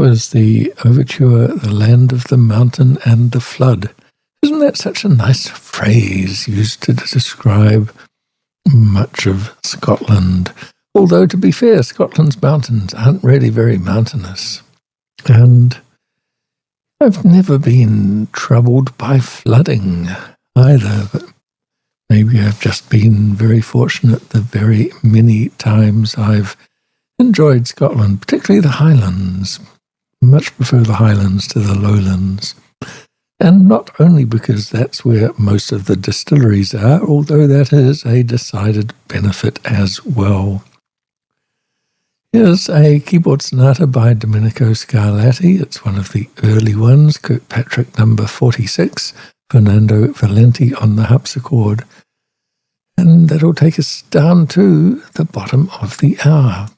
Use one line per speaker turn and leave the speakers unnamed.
was the overture, The Land of the Mountain and the Flood. Isn't that such a nice phrase used to describe much of Scotland? Although, to be fair, Scotland's mountains aren't really very mountainous. And I've never been troubled by flooding either, but maybe I've just been very fortunate the very many times I've enjoyed Scotland, particularly the Highlands. Much prefer the Highlands to the Lowlands. And not only because that's where most of the distilleries are, although that is a decided benefit as well. Here's a keyboard sonata by Domenico Scarlatti. It's one of the early ones, Kirkpatrick number 46, Fernando Valenti on the harpsichord. And that'll take us down to the bottom of the hour.